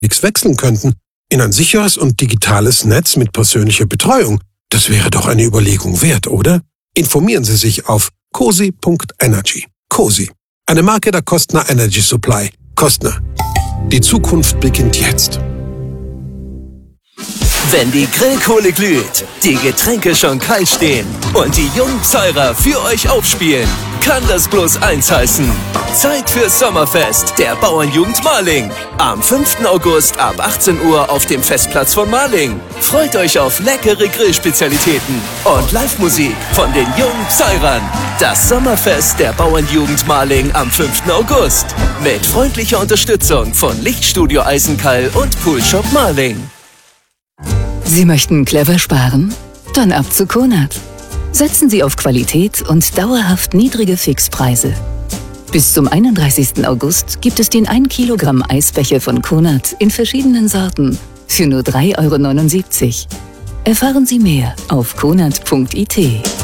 wechseln könnten in ein sicheres und digitales Netz mit persönlicher Betreuung. Das wäre doch eine Überlegung wert, oder? Informieren Sie sich auf cozy.energy. Cozy, eine Marke der Costner Energy Supply. Costner. Die Zukunft beginnt jetzt. Wenn die Grillkohle glüht, die Getränke schon kalt stehen und die Jungzeurer für euch aufspielen, kann das bloß eins heißen. Zeit fürs Sommerfest der Bauernjugend Marling. Am 5. August ab 18 Uhr auf dem Festplatz von Marling. Freut euch auf leckere Grillspezialitäten und Live-Musik von den Jungzeurern. Das Sommerfest der Bauernjugend Marling am 5. August. Mit freundlicher Unterstützung von Lichtstudio Eisenkall und Poolshop Marling. Sie möchten clever sparen? Dann ab zu Konad. Setzen Sie auf Qualität und dauerhaft niedrige Fixpreise. Bis zum 31. August gibt es den 1 Kilogramm Eisbecher von Konad in verschiedenen Sorten für nur 3,79 €. Erfahren Sie mehr auf konad.it.